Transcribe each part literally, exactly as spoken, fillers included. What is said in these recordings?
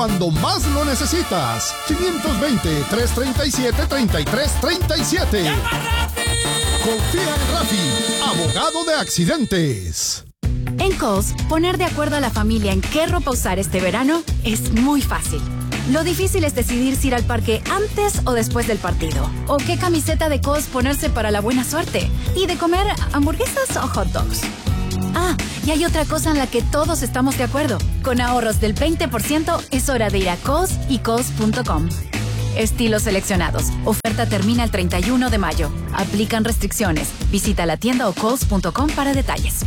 Cuando más lo necesitas. quinientos veinte, trescientos treinta y siete, treinta y tres treinta y siete. Confía en Rafi, abogado de accidentes. En Kohl's, poner de acuerdo a la familia en qué ropa usar este verano es muy fácil. Lo difícil es decidir si ir al parque antes o después del partido. O qué camiseta de Kohl's ponerse para la buena suerte. Y de comer hamburguesas o hot dogs. Ah, y hay otra cosa en la que todos estamos de acuerdo. Con ahorros del veinte por ciento es hora de ir a Kohl's y Kohl's punto com. Estilos seleccionados. Oferta termina el treinta y uno de mayo. Aplican restricciones. Visita la tienda o Kohl's punto com para detalles.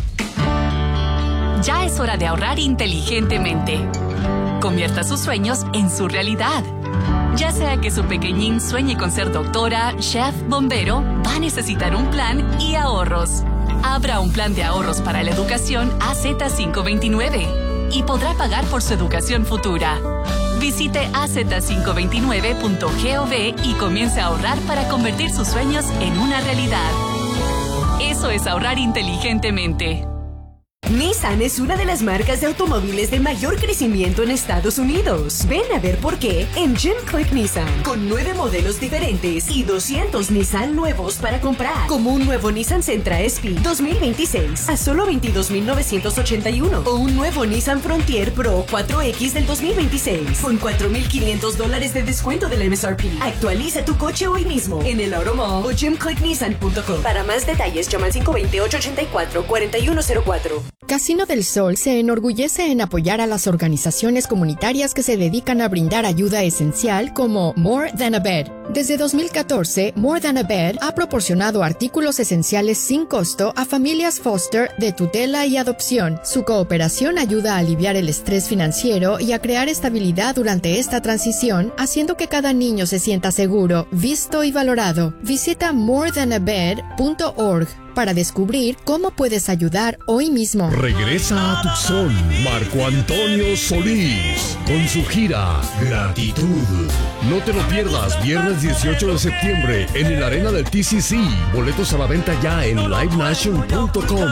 Ya es hora de ahorrar inteligentemente. Convierta sus sueños en su realidad. Ya sea que su pequeñín sueñe con ser doctora, chef, bombero, va a necesitar un plan y ahorros. Abra un plan de ahorros para la educación A Z quinientos veintinueve y podrá pagar por su educación futura. Visite a z quinientos veintinueve punto gov y comience a ahorrar para convertir sus sueños en una realidad. Eso es ahorrar inteligentemente. Nissan es una de las marcas de automóviles de mayor crecimiento en Estados Unidos. Ven a ver por qué en Jim Click Nissan, con nueve modelos diferentes y doscientos Nissan nuevos para comprar, como un nuevo Nissan Sentra S P dos mil veintiséis a solo veintidós mil novecientos ochenta y uno o un nuevo Nissan Frontier Pro cuatro X del dos mil veintiséis con cuatro mil quinientos dólares de descuento del M S R P. Actualiza tu coche hoy mismo en el Auto Mall o jim click nissan punto com. Para más detalles, llama al cinco dos cero, ocho ocho cuatro, cuatro uno cero cuatro. Casino del Sol se enorgullece en apoyar a las organizaciones comunitarias que se dedican a brindar ayuda esencial como More Than a Bed. Desde dos mil catorce, More Than a Bed ha proporcionado artículos esenciales sin costo a familias foster de tutela y adopción. Su cooperación ayuda a aliviar el estrés financiero y a crear estabilidad durante esta transición, haciendo que cada niño se sienta seguro, visto y valorado. Visita more than a bed punto org para descubrir cómo puedes ayudar hoy mismo. Regresa a Tucson Marco Antonio Solís con su gira Gratitud. No te lo pierdas, viernes dieciocho de septiembre en el Arena del T C C. Boletos a la venta ya en live nation punto com.